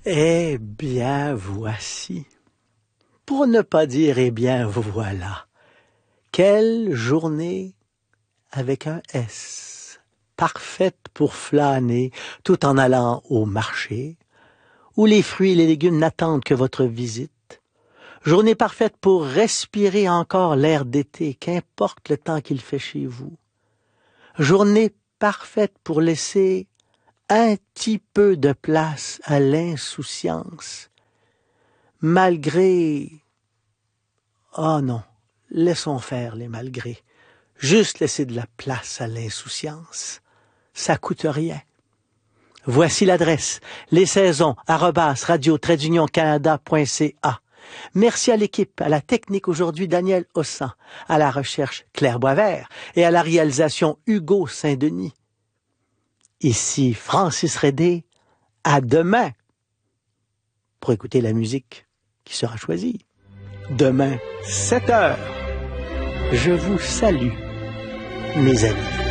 Eh bien, voici. Pour ne pas dire eh bien, voilà. Quelle journée avec un S, parfaite pour flâner tout en allant au marché, où les fruits et les légumes n'attendent que votre visite. Journée parfaite pour respirer encore l'air d'été, qu'importe le temps qu'il fait chez vous. Journée parfaite pour laisser un petit peu de place à l'insouciance, malgré... Oh non, laissons faire les malgrés. Juste laisser de la place à l'insouciance. Ça coûte rien. Voici l'adresse, lessaisons@radio-canada.ca. Merci à l'équipe, à la technique aujourd'hui Daniel Hossan, à la recherche Claire Boisvert et à la réalisation Hugo Saint-Denis. Ici Francis Redé, à demain pour écouter la musique qui sera choisie. Demain, 7h. Je vous salue, mes amis.